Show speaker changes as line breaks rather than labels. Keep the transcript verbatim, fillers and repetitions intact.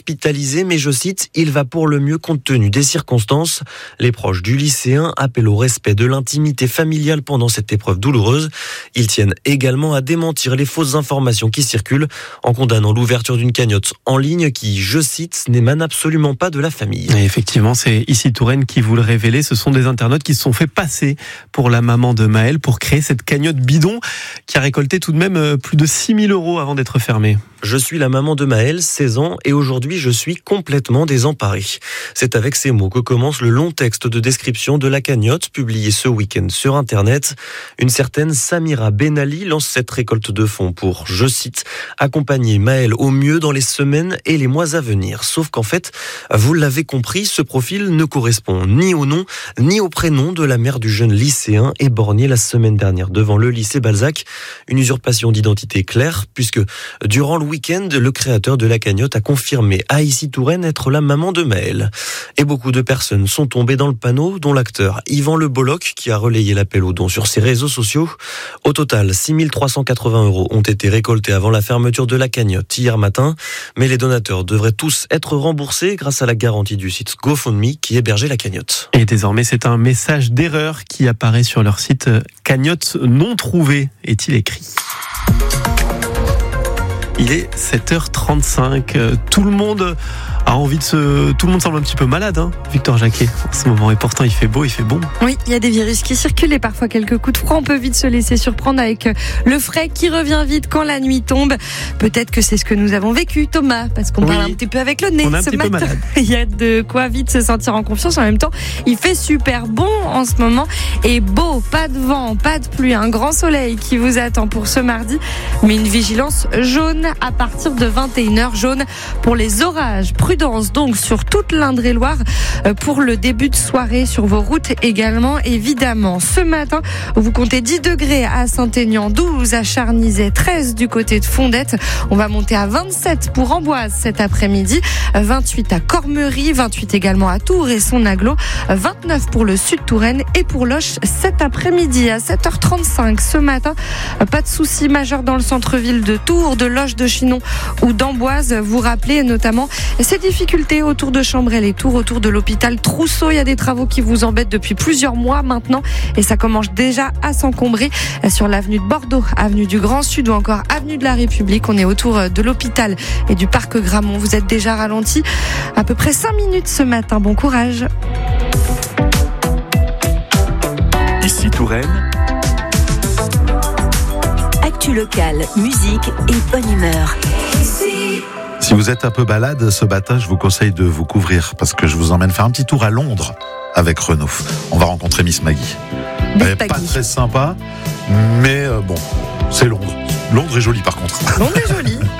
hospitalisé, mais je cite, « Il va pour le mieux compte tenu des circonstances ». Les proches du lycéen appellent au respect de l'intimité familiale pendant cette épreuve douloureuse. Ils tiennent également à démentir les fausses informations qui circulent en condamnant l'ouverture d'une cagnotte en ligne qui, je cite, « n'émane absolument pas de la famille ».
Et effectivement, c'est ici Touraine qui vous le révélez. Ce sont des internautes qui se sont fait passer pour la maman de Maël pour créer cette cagnotte bidon qui a récolté tout de même plus de six mille euros avant d'être fermée.
Je suis la maman de Maël, seize ans, et aujourd'hui je suis complètement désemparée. C'est avec ces mots que commence le long texte de description de la cagnotte publié ce week-end sur Internet. Une certaine Samira Benali lance cette récolte de fonds pour, je cite, accompagner Maël au mieux dans les semaines et les mois à venir. Sauf qu'en fait, vous l'avez compris, ce profil ne correspond ni au nom, ni au prénom de la mère du jeune lycéen éborgné la semaine dernière devant le lycée Balzac. Une usurpation d'identité claire, puisque durant le week-end, le créateur de la cagnotte a confirmé à Ici Touraine être la maman de Maël. Et beaucoup de personnes sont tombées dans le panneau, dont l'acteur Yvan Le Bolloc, qui a relayé l'appel aux dons sur ses réseaux sociaux. Au total, six mille trois cent quatre-vingts euros ont été récoltés avant la fermeture de la cagnotte hier matin. Mais les donateurs devraient tous être remboursés grâce à la garantie du site GoFundMe qui hébergeait la cagnotte.
Et désormais, c'est un message d'erreur qui apparaît sur leur site. Cagnotte non trouvée, est-il écrit. Il est sept heures trente-cinq. Tout le monde a envie de se... Tout le monde semble un petit peu malade, hein, Victor Jacquet, en ce moment. Et pourtant, il fait beau, il fait bon.
Oui, il y a des virus qui circulent et parfois quelques coups de froid. On peut vite se laisser surprendre avec le frais qui revient vite quand la nuit tombe. Peut-être que c'est ce que nous avons vécu, Thomas, parce qu'on
oui,
parle un petit peu avec le nez
on est un
ce
petit
matin.
Peu malade.
Il y a de quoi vite se sentir en confiance. En même temps, il fait super bon en ce moment. Et beau, pas de vent, pas de pluie, un grand soleil qui vous attend pour ce mardi. Mais une vigilance jaune à partir de vingt et une heures, jaune pour les orages. Prudence donc sur toute l'Indre-et-Loire pour le début de soirée sur vos routes également, évidemment. Ce matin, vous comptez dix degrés à Saint-Aignan, douze à Charnizet, treize du côté de Fondette. On va monter à vingt-sept pour Amboise cet après-midi, vingt-huit à Cormery, vingt-huit également à Tours et son agglo, vingt-neuf pour le sud Touraine et pour Loches cet après-midi à sept heures trente-cinq. Ce matin, pas de soucis majeurs dans le centre-ville de Tours, de Loches, de Chinon ou d'Amboise. Vous rappelez notamment ces difficultés autour de Chambrel et Tours, autour de l'hôpital Trousseau. Il y a des travaux qui vous embêtent depuis plusieurs mois maintenant et ça commence déjà à s'encombrer sur l'avenue de Bordeaux, avenue du Grand Sud ou encore avenue de la République. On est autour de l'hôpital et du parc Gramont. Vous êtes déjà ralenti à peu près cinq minutes ce matin. Bon courage.
Ici Touraine.
Actu locale, musique et bonne humeur.
Si vous êtes un peu balade ce matin, je vous conseille de vous couvrir parce que je vous emmène faire un petit tour à Londres avec Renaud. On va rencontrer Miss Maggie. Elle n'est pas très sympa, mais euh, bon, c'est Londres. Londres est joli par contre.
Londres est joli.